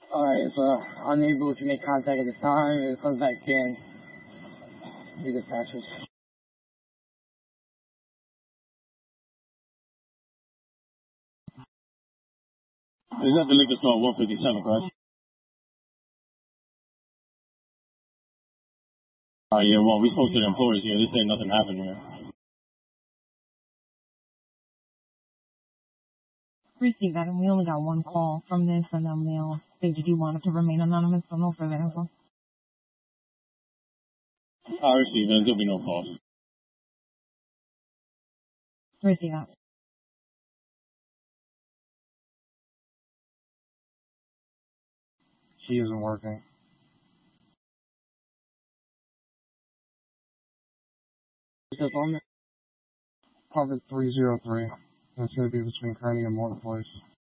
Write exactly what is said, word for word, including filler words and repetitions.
Alright, so unable to make contact at this time. If it comes back in, do the patches. Is that the liquor store one fifty-seven, correct? Uh, yeah, well, we spoke to the employees here. They say nothing happened here. Received that, and we only got one call from this, and then they'll say, did you want it to remain anonymous? So no further info. I received it. There'll be no calls. Receive that. She isn't working. What's on there? Apartment three oh three. That's going to be between Kearney and Morton Place.